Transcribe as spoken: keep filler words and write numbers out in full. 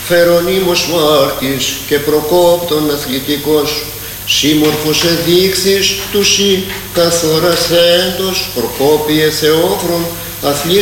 Φερονίμος μάρτης και προκόπτων αθλητικός, σύμμορφος εδείξεις του σοι καθορασέντος, προκόπιε Θεόχρον, αθλής